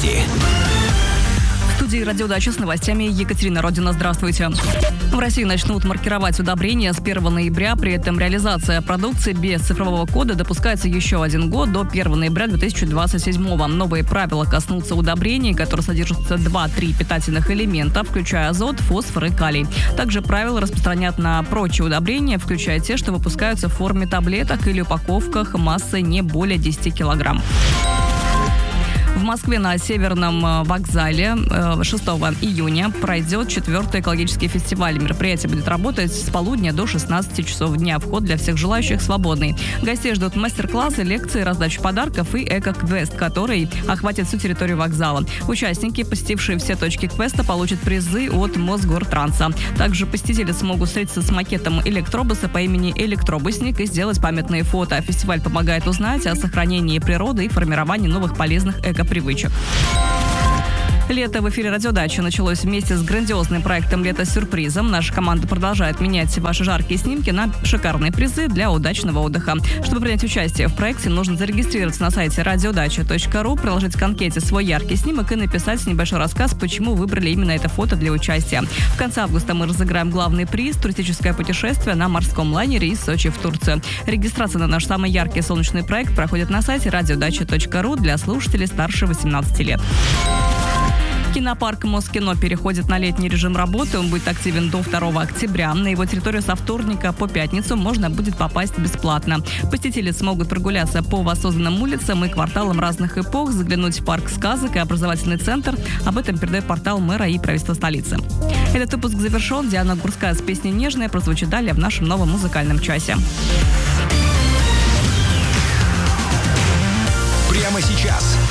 новости. В студии «Радиодача» с новостями Екатерина Родина. Здравствуйте. В России начнут маркировать удобрения с 1 ноября. При этом реализация продукции без цифрового кода допускается еще 1 год, до 1 ноября 2027. Новые правила коснутся удобрений, которые содержатся 2-3 питательных элемента, включая азот, фосфор и калий. Также правила распространят на прочие удобрения, включая те, что выпускаются в форме таблеток или упаковках массой не более 10 килограмм. В Москве на Северном вокзале 6 июня пройдет 4-й экологический фестиваль. Мероприятие будет работать с полудня до 16 часов дня. Вход для всех желающих свободный. Гостей ждут мастер-классы, лекции, раздачу подарков и эко-квест, который охватит всю территорию вокзала. Участники, посетившие все точки квеста, получат призы от Мосгортранса. Также посетители смогут встретиться с макетом электробуса по имени «Электробусник» и сделать памятные фото. Фестиваль помогает узнать о сохранении природы и формировании новых полезных эко-привычек. Лето в эфире «Радиодача» началось вместе с грандиозным проектом «Лето с сюрпризом». Наша команда продолжает менять ваши жаркие снимки на шикарные призы для удачного отдыха. Чтобы принять участие в проекте, нужно зарегистрироваться на сайте radiodача.ru, приложить к анкете свой яркий снимок и написать небольшой рассказ, почему выбрали именно это фото для участия. В конце августа мы разыграем главный приз – туристическое путешествие на морском лайнере из Сочи в Турцию. Регистрация на наш самый яркий солнечный проект проходит на сайте radiodача.ru для слушателей старше 18 лет. Кинопарк Москино переходит на летний режим работы. Он будет активен до 2 октября. На его территорию со вторника по пятницу можно будет попасть бесплатно. Посетители смогут прогуляться по воссозданным улицам и кварталам разных эпох, заглянуть в парк сказок и образовательный центр. Об этом передает портал мэра и правительства столицы. Этот выпуск завершен. Диана Гурская с песней «Нежная» прозвучит далее в нашем новом музыкальном часе. Прямо сейчас